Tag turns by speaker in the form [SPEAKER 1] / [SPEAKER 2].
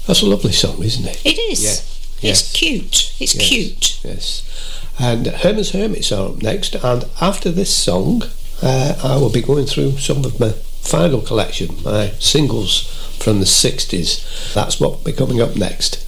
[SPEAKER 1] That's a lovely song, isn't it?
[SPEAKER 2] It is.
[SPEAKER 1] Yeah.
[SPEAKER 2] It's cute. It's cute.
[SPEAKER 1] Yes. And Herman's Hermits are up next, and after this song, I will be going through some of my final collection, my singles from the 60s. That's what will be coming up next.